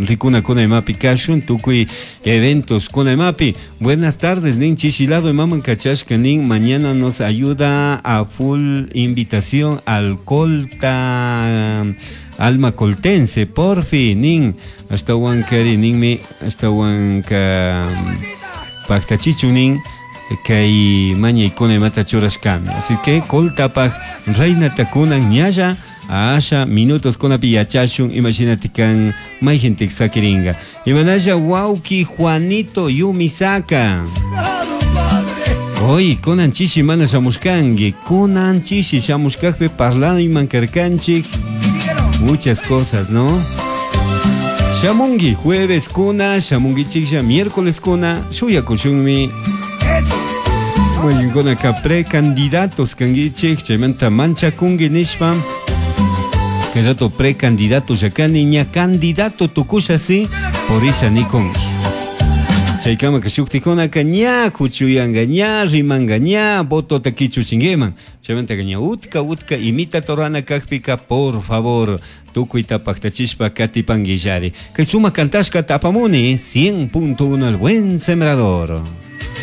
ricuna kunaymapi kashun tukuy eventos kunaymapi. Buenas tardes, nin Chichilado maman kachashka nin mañana nos ayuda a full invitación al Colta Alma Coltense, porfi, nin hasta Huancari, nin me hasta Huanca Pactachichu nin kay maña y kunaymata churashkami. Así que Coltapaj reina takunan ñalla Asha minutos con apillachashun, imagínate kan may gente sakiringa. Imanaya wauki Juanito Yumisaka. Hoy konan chishi mana shamushkangi, konan chishi shamushkakpe parlando y mankarkanchik. Muchas cosas, ¿no? Shamungi jueves kuna, shamungi chiksha miércoles kuna, shuya kushunmi. Muy gona capre candidatos kangichik, chamanta mancha kungi nishpam. Que rato precandidato ya niña candidato tukusha sí por esa ni con chaykama que shuktikona kaña kuchuyanga ña rimanga ña voto takichu chingeman chamanta kaña utka imita torana kakpika por favor tukuita paktachishpa katipangillari que suma cantashka tapamuni 100.1 el buen sembrador.